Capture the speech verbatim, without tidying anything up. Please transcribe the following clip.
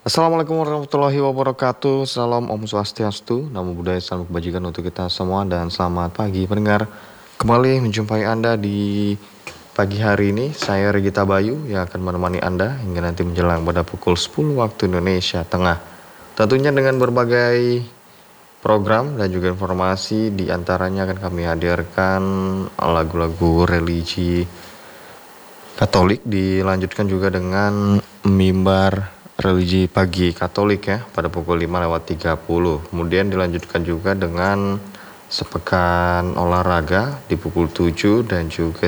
Assalamualaikum warahmatullahi wabarakatuh. Salam Om Swastiastu, Namo Buddhaya, salam kebajikan untuk kita semua dan selamat pagi pendengar. Kembali menjumpai Anda di pagi hari ini. Saya Regita Bayu yang akan menemani Anda hingga nanti menjelang pada pukul sepuluh waktu Indonesia Tengah. Tentunya dengan berbagai program dan juga informasi, di antaranya akan kami hadirkan lagu-lagu religi Katolik, dilanjutkan juga dengan mimbar religi pagi Katolik ya pada pukul lima lewat tiga puluh. Kemudian dilanjutkan juga dengan sepekan olahraga di pukul tujuh dan juga